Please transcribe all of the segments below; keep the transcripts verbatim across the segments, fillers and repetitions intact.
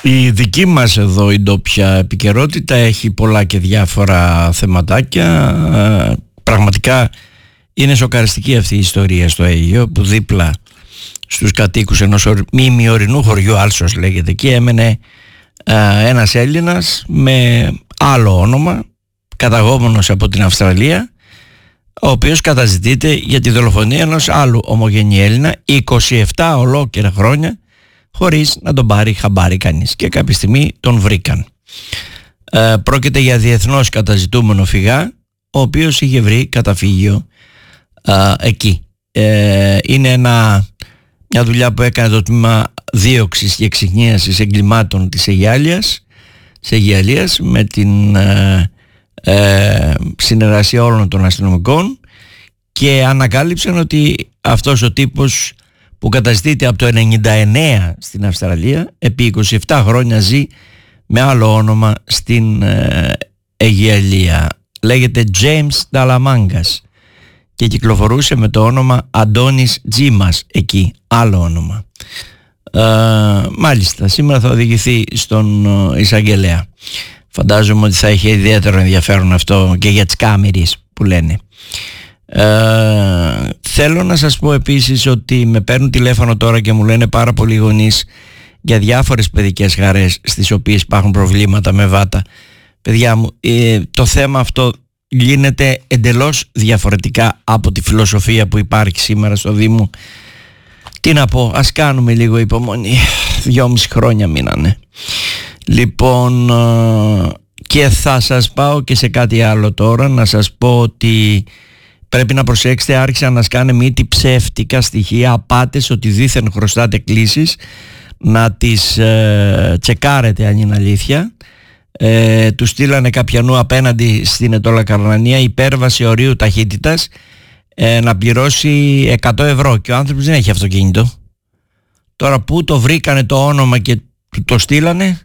Η δική μας εδώ η ντόπια επικαιρότητα έχει πολλά και διάφορα θεματάκια. Πραγματικά είναι σοκαριστική αυτή η ιστορία στο Αίγυο, που δίπλα στους κατοίκους ενός μημιορεινού χωριού, Άλσος λέγεται, εκεί έμενε α, ένας Έλληνας με άλλο όνομα, καταγόμενος από την Αυστραλία, ο οποίος καταζητείται για τη δολοφονία ενός άλλου ομογενή Έλληνα είκοσι επτά ολόκληρα χρόνια, χωρίς να τον πάρει χαμπάρι κανείς, και κάποια στιγμή τον βρήκαν. Ε, πρόκειται για διεθνώς καταζητούμενο φυγά, ο οποίος είχε βρει καταφύγιο ε, εκεί. Ε, είναι ένα, μια δουλειά που έκανε το τμήμα δίωξης και εξυχνίασης εγκλημάτων της Αιγιάλιας, της Αιγιαλίας, με την ε, ε, συνεργασία όλων των αστυνομικών, και ανακάλυψαν ότι αυτός ο τύπος που καταζητείται από το ενενήντα εννέα στην Αυστραλία, επί είκοσι επτά χρόνια ζει με άλλο όνομα στην ε, Αιγιαλία. Λέγεται James Dalamangas και κυκλοφορούσε με το όνομα Αντώνης Τζίμας εκεί, άλλο όνομα. Ε, μάλιστα, σήμερα θα οδηγηθεί στον ε, εισαγγελέα. Φαντάζομαι ότι θα είχε ιδιαίτερο ενδιαφέρον αυτό και για τις κάμερες που λένε. Ε, θέλω να σας πω επίσης ότι με παίρνουν τηλέφωνο τώρα και μου λένε πάρα πολλοί γονείς για διάφορες παιδικές χαρές στις οποίες υπάρχουν προβλήματα με βάτα. Παιδιά μου, ε, το θέμα αυτό γίνεται εντελώς διαφορετικά από τη φιλοσοφία που υπάρχει σήμερα στο Δήμο. Τι να πω, ας κάνουμε λίγο υπομονή. Δυόμιση χρόνια μείνανε. Λοιπόν, ε, και θα σας πάω και σε κάτι άλλο τώρα. Να σας πω ότι πρέπει να προσέξετε, άρχισαν να σκάνε μύτη ψεύτικα στοιχεία, απάτες ότι δήθεν χρωστάτε κλήσεις, να τις ε, τσεκάρετε αν είναι αλήθεια. Ε, του στείλανε καπιανού απέναντι στην Ετώλα Καρνανία υπέρβαση ορίου ταχύτητας, ε, να πληρώσει εκατό ευρώ, και ο άνθρωπος δεν έχει αυτοκίνητο. Τώρα που το βρήκανε το όνομα και το στείλανε,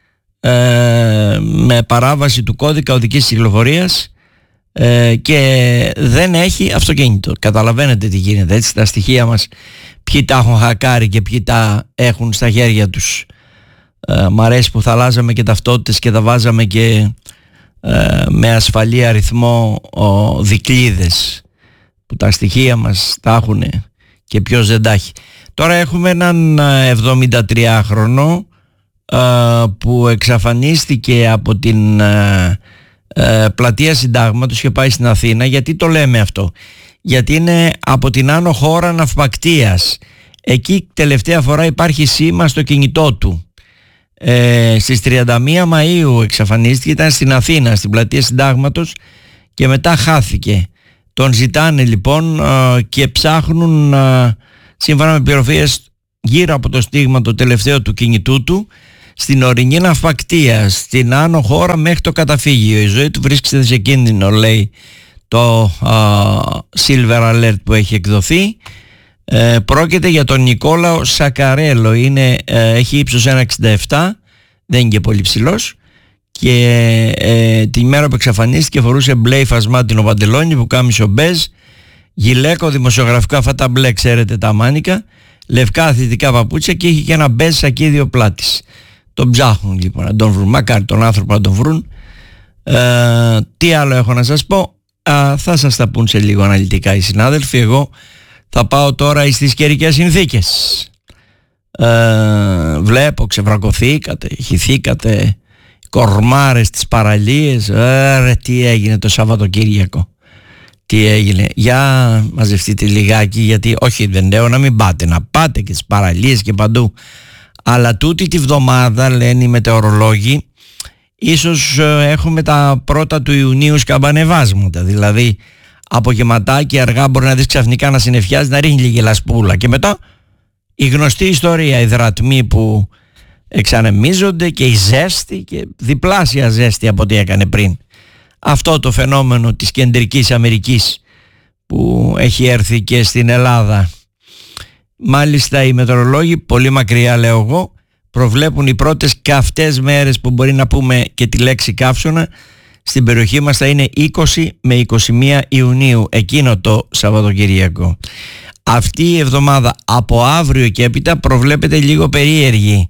ε, με παράβαση του κώδικα οδικής κυκλοφορίας, Ε, και δεν έχει αυτοκίνητο. Καταλαβαίνετε τι γίνεται, έτσι, τα στοιχεία μας, ποιοι τα έχουν χακάρει και ποιοι τα έχουν στα χέρια τους. ε, Μ' αρέσει που θα αλλάζαμε και ταυτότητες και τα βάζαμε και ε, με ασφαλή αριθμό ο, δικλείδες, που τα στοιχεία μας τα έχουν και ποιος δεν τα έχει. Τώρα έχουμε έναν εβδομηντατριάχρονο ε, που εξαφανίστηκε από την ε, Ε, πλατεία Συντάγματος και πάει στην Αθήνα. Γιατί το λέμε αυτό? Γιατί είναι από την άνω χώρα ναυπακτίας. Εκεί τελευταία φορά υπάρχει σήμα στο κινητό του. ε, Στις τριάντα μία Μαΐου εξαφανίστηκε, ήταν στην Αθήνα, στην πλατεία Συντάγματος, και μετά χάθηκε. Τον ζητάνε λοιπόν ε, και ψάχνουν ε, σύμφωνα με πληροφορίες γύρω από το στίγμα το τελευταίο του κινητού του, στην ορεινή ναυπακτία, στην άνω χώρα μέχρι το καταφύγιο. Η ζωή του βρίσκεται σε κίνδυνο, λέει το α, Silver Alert που έχει εκδοθεί. ε, Πρόκειται για τον Νικόλαο Σακαρέλο. είναι, ε, Έχει ύψος ένα εξήντα επτά, δεν είναι και πολύ ψηλός, και ε, την μέρα που εξαφανίστηκε φορούσε μπλε υφασμάτινο παντελόνι, πουκάμισο μπέζ, γυλαίκο δημοσιογραφικό, αυτά τα μπλε ξέρετε, τα μάνικα, λευκά αθλητικά παπούτσια, και είχε και ένα μπέζ σακίδιο πλάτης. Τον ψάχνουν λοιπόν να τον βρουν, μακάρι τον άνθρωπο να τον βρουν. ε, Τι άλλο έχω να σας πω? Α, θα σας τα πούν σε λίγο αναλυτικά οι συνάδελφοι. Εγώ θα πάω τώρα στις καιρικές συνθήκες. ε, Βλέπω ξεβρακωθήκατε, χυθήκατε, κορμάρες στις παραλίες. ε, ρε, τι έγινε το Σαββατοκύριακο? Τι έγινε? Για μαζευτείτε λιγάκι, γιατί όχι, δεν λέω να μην πάτε, να πάτε και στις παραλίες και παντού, αλλά τούτη τη βδομάδα, λένε οι μετεωρολόγοι, ίσως έχουμε τα πρώτα του Ιουνίου σκαμπανεβάσματα. Δηλαδή απογευματάκι αργά μπορεί να δεις ξαφνικά να συννεφιάζει, να ρίχνει λίγη λασπούλα, και μετά η γνωστή ιστορία, οι δρατμοί που εξανεμίζονται και η ζέστη, και διπλάσια ζέστη από ό,τι έκανε πριν. Αυτό το φαινόμενο της Κεντρικής Αμερικής που έχει έρθει και στην Ελλάδα. Μάλιστα οι μετεωρολόγοι, πολύ μακριά λέω εγώ, προβλέπουν οι πρώτες καυτές μέρες, που μπορεί να πούμε και τη λέξη καύσωνα, στην περιοχή μας θα είναι είκοσι με είκοσι μία Ιουνίου, εκείνο το Σαββατοκυριακό. Αυτή η εβδομάδα από αύριο και έπειτα προβλέπεται λίγο περίεργη.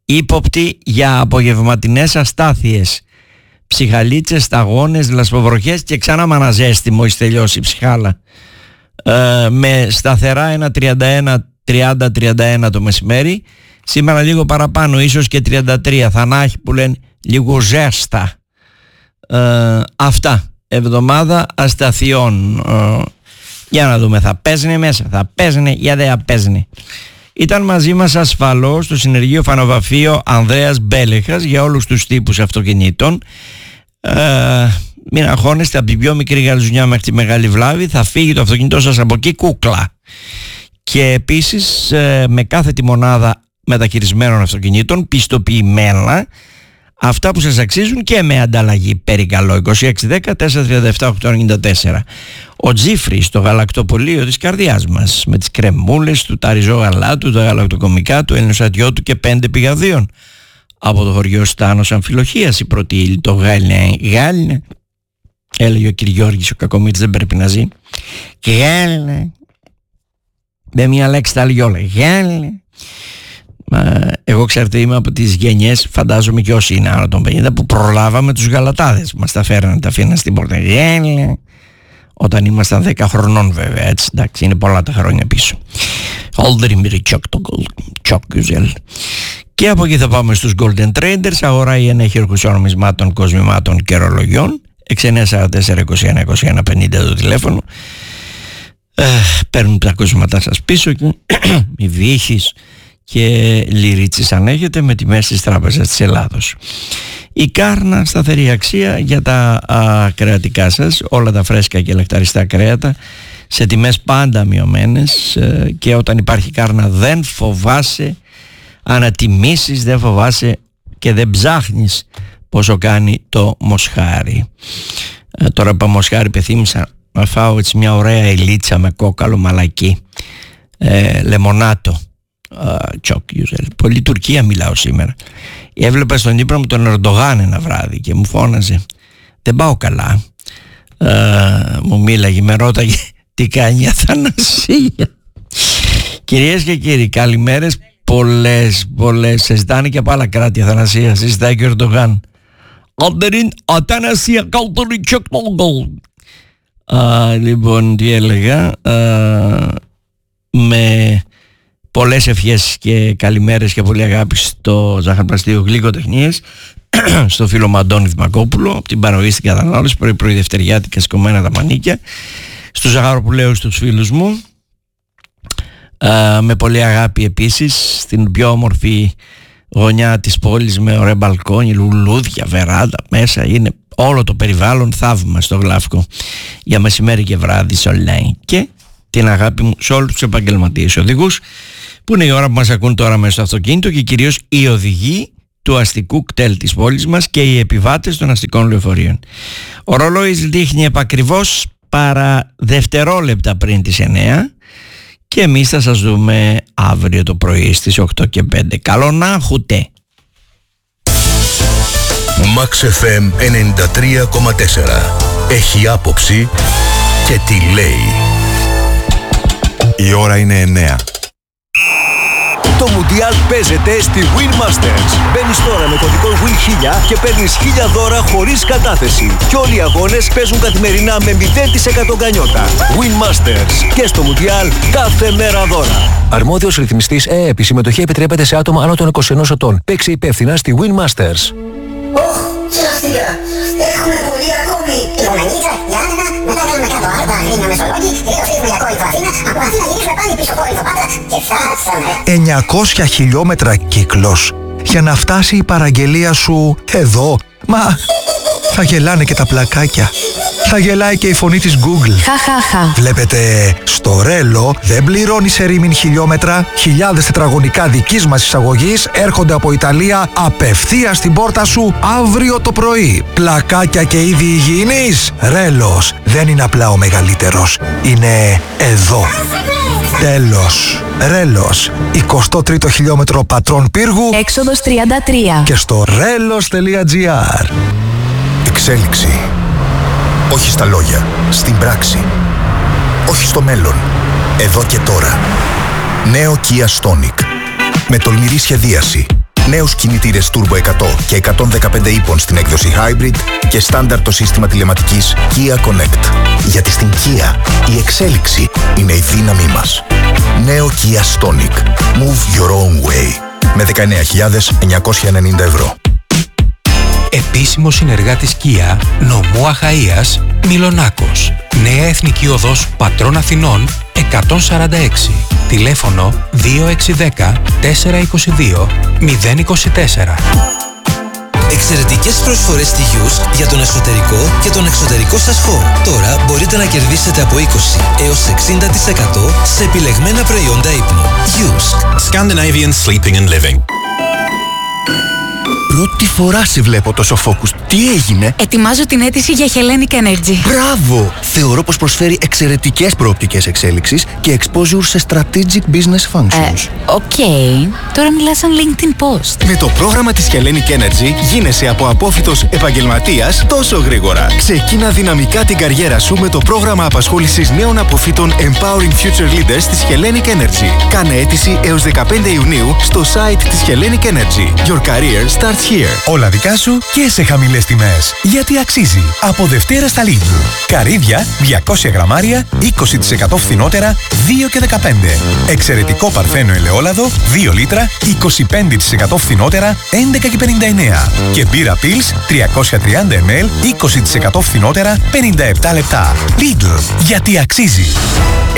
ύποπτη για απογευματινές αστάθειες, ψυχαλίτσες, σταγόνες, λασποβροχές και ξανά μαναζέστη μόλις τελειώσει η ψυχάλα, ε, με σταθερά ένα τριάντα ένα τριάντα τριάντα ένα το μεσημέρι. Σήμερα λίγο παραπάνω, ίσως και τριάντα τρία, θανάχη που λένε λίγο ζέστα. ε, Αυτά, εβδομάδα ασταθειών. ε, Για να δούμε, θα παίζνε μέσα, θα παίζνε, για δεν θα παίζνε. Ήταν μαζί μας ασφαλώς στο συνεργείο Φανοβαφείο Ανδρέας Μπέλεχας για όλους τους τύπους αυτοκινήτων. Ε, μην αγχώνεστε, από την πιο μικρή γαλζουνιά μέχρι τη μεγάλη βλάβη θα φύγει το αυτοκίνητό σας από εκεί κούκλα. Και επίσης ε, με κάθε τη μονάδα μεταχειρισμένων αυτοκινήτων πιστοποιημένα, αυτά που σας αξίζουν και με ανταλλαγή περικαλώ. είκοσι έξι δέκα τετρακόσια τριάντα επτά οκτακόσια ενενήντα τέσσερα. Ο Τζίφρης στο γαλακτοπωλείο της καρδιάς μας, με τις κρεμούλες του, τα ριζό γαλά του, τα γαλακτοκομικά του, ελληνοσατιό του και πέντε πηγαδίων. Από το χωριό Στάνος Αμφιλοχίας η πρώτη ύλη, το γάλινε, γάλινε. Έλεγε ο κ. Γιώργης, ο Κακομοίρης δεν πρέπει να ζει. Και γάλινε. Με μια λέξη τα έλεγε όλα. Γάλινε. Μα, εγώ ξέρετε είμαι από τις γενιές, φαντάζομαι και όσοι είναι άνω των πενήντα, που προλάβαμε τους γαλατάδες. Μας τα φέρανε, τα αφήναν στην πόρτα. Γέλε. Όταν ήμασταν δέκα χρονών βέβαια, έτσι, εντάξει, είναι πολλά τα χρόνια πίσω. Και από εκεί θα πάμε στους Golden Traders, αγορά ή ενέχειρους νομισμάτων, κοσμημάτων και ρολογιών. έξι εννιά τέσσερα τέσσερα είκοσι ένα είκοσι ένα πενήντα το τηλέφωνο. Ε, παίρνουν τα κοσμήματά σας πίσω και μη βύχεις και λυρίτσες αν έχετε, με τιμές της Τράπεζας της Ελλάδος. Η Κάρνα, σταθερή αξία για τα α, κρεατικά σας, όλα τα φρέσκα και λεκταριστά κρέατα σε τιμές πάντα μειωμένες, ε, και όταν υπάρχει Κάρνα δεν φοβάσαι ανατιμήσεις, δεν φοβάσαι και δεν ψάχνεις πόσο κάνει το μοσχάρι. Ε, τώρα που μοσχάρι πεθύμισα να φάω έτσι μια ωραία ελίτσα με κόκαλο μαλακί, ε, λεμονάτο. Uh, τσοκ, πολύ Τουρκία μιλάω σήμερα. Έβλεπα στον ύπνο μου τον Ερντογάν ένα βράδυ και μου φώναζε, δεν πάω καλά. uh, Μου μίλαγε, με ρώταγε τι κάνει η Αθανασία. Κυρίες και κύριοι, καλημέρες. Πολλές, πολλές. Σε ζητάνε και από άλλα κράτη Αθανασία. Συζητάει και ο Ερντογάν. Αντερίν Αθανασία καλτερή τσεκ μόγκολ. Λοιπόν, τι έλεγα, uh, με πολλές ευχές και καλημέρες και πολύ αγάπη στο Ζαχαροπλαστείο Γλυκοτεχνίες, στο φίλο μου Αντώνη Δημακόπουλο, από την παροή στην κατανάλωση, πρωί πρωί δευτεριάτικα σηκωμένα τα μανίκια, στους Ζαχαροπουλαίους τους φίλους μου, α, με πολύ αγάπη επίσης, στην πιο όμορφη γωνιά της πόλης, με ωραία μπαλκόνι, λουλούδια, βεράντα, μέσα είναι όλο το περιβάλλον θαύμα στο Γλαύκο, για μεσημέρι και βράδυ σε online. Και την αγάπη μου σε όλους τους επαγγελματίες οδηγούς, που είναι η ώρα που μας ακούν τώρα μέσα στο αυτοκίνητο, και κυρίως οι οδηγοί του αστικού κτέλ της πόλης μας και οι επιβάτες των αστικών λεωφορείων. Ο ρολόης δείχνει επακριβώς παρά δευτερόλεπτα πριν τις εννιά και εμείς θα σας δούμε αύριο το πρωί στις οκτώ και πέντε. Καλό να έχετε. Max εφ εμ ενενήντα τρία κόμμα τέσσερα. Έχει άποψη και τι λέει. Η ώρα είναι εννιά. Το Μουντιάλ παίζεται στη Win Masters. Μπαίνεις τώρα με κωδικό Win χίλια και παίρνεις χίλια δώρα χωρίς κατάθεση. Και όλοι οι αγώνες παίζουν καθημερινά με μηδέν τοις εκατό γκανιότα. Win Masters. Και στο Μουντιάλ κάθε μέρα δώρα. Αρμόδιος ρυθμιστής ΕΕΠ. Η συμμετοχή επιτρέπεται σε άτομα άνω των είκοσι ενός ετών. Παίξε υπεύθυνα στη Win Masters. Ωχ, σωστικά. Έχουμε πολύ ακόμη. Κιλομενίτσα, Γιάννενα, μετά κάνουμε κάτω Άρτα, Αγρίνια, Μεσολόγγι, τελείως φύγουμε για Κόρινθο Αθήνα, από Αθήνα γυρίσουμε πάλι πίσω Κόρινθο Πάτρα και φτάσαμε. εννιακόσια χιλιόμετρα κύκλος για να φτάσει η παραγγελία σου εδώ. Μα θα γελάνε και τα πλακάκια. Θα γελάει και η φωνή της Google. Χαχαχα. Βλέπετε, στο Ρέλο δεν πληρώνει σε ρήμιν χιλιόμετρα. Χιλιάδες τετραγωνικά δικής μας εισαγωγής έρχονται από Ιταλία απευθείας στην πόρτα σου αύριο το πρωί. Πλακάκια και είδη υγιεινής. Ρέλος δεν είναι απλά ο μεγαλύτερος. Είναι εδώ. Τέλος. Ρέλος. εικοστό τρίτο χιλιόμετρο Πατρών Πύργου. Έξοδος τριάντα τρία. Και στο ρέλος τελεία τζι άρ. Εξέλιξη. Όχι στα λόγια, στην πράξη. Όχι στο μέλλον, εδώ και τώρα. Νέο Kia Stonic. Με τολμηρή σχεδίαση, Νέους κινητήρες Turbo εκατό και εκατόν δεκαπέντε ύπων στην έκδοση Hybrid και στάνταρ το σύστημα τηλεματικής Kia Connect. Γιατί στην Kia η εξέλιξη είναι η δύναμή μας. Νέο Kia Stonic. Move your own way. Με δεκαεννέα χιλιάδες εννιακόσια ενενήντα ευρώ. Επίσημο συνεργάτης Kia, νομού Αχαΐας, Μιλονάκος. Νέα Εθνική Οδός Πατρών Αθηνών εκατόν σαράντα έξι. Τηλέφωνο δύο έξι ένα μηδέν τέσσερα είκοσι δύο μηδέν είκοσι τέσσερα. Εξαιρετικές προσφορές στη Γιούσκ για τον εσωτερικό και τον εξωτερικό σας χώρο. Τώρα μπορείτε να κερδίσετε από είκοσι έως εξήντα τοις εκατό σε επιλεγμένα προϊόντα ύπνου. Γιούσκ. Scandinavian Sleeping and Living. Πρώτη φορά σε βλέπω τόσο focus. Τι έγινε? Ετοιμάζω την αίτηση για Hellenic Energy. Μπράβο! Θεωρώ πως προσφέρει εξαιρετικές προοπτικές εξέλιξης και exposure σε strategic business functions. Οκ. Okay. Τώρα μιλάς σαν LinkedIn post. Με το πρόγραμμα της Hellenic Energy γίνεσαι από απόφοιτος επαγγελματίας τόσο γρήγορα. Ξεκίνα δυναμικά την καριέρα σου με το πρόγραμμα απασχόλησης νέων αποφύτων Empowering Future Leaders της Hellenic Energy. Κάνε αίτηση έως δεκαπέντε Ιουνίου στο site της Hellenic Energy. Your career starts here. Όλα δικά σου και σε χαμηλές τιμές. Γιατί αξίζει. Από Δευτέρα στα Lidl. Καρύδια διακόσια γραμμάρια είκοσι τοις εκατό φθηνότερα δύο και δεκαπέντε. Εξαιρετικό παρθένο ελαιόλαδο δύο λίτρα είκοσι πέντε τοις εκατό φθηνότερα έντεκα και πενήντα εννέα. Και μπύρα Pils τριακόσια τριάντα μιλιλίτρα είκοσι τοις εκατό φθηνότερα πενήντα επτά λεπτά. Lidl. Γιατί αξίζει.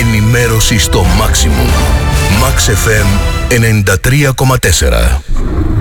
Ενημέρωση στο maximum. Max εφ εμ ενενήντα τρία κόμμα τέσσερα.